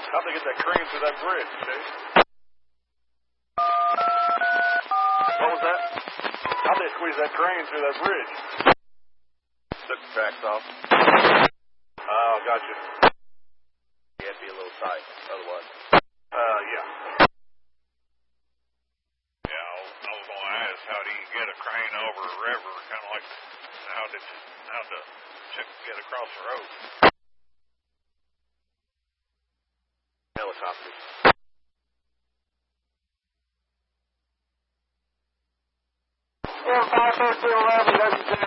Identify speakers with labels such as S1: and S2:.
S1: How'd they get that crane through that bridge, Dave? What was that? How'd they squeeze that crane through that bridge? Took the tracks off. Oh, gotcha. You had to be a little tight, otherwise. Yeah.
S2: Yeah, I was going to ask, how do you get a crane over a river? Kind of like, how the chick get across the road?
S1: Helicopters.
S3: 5, 11,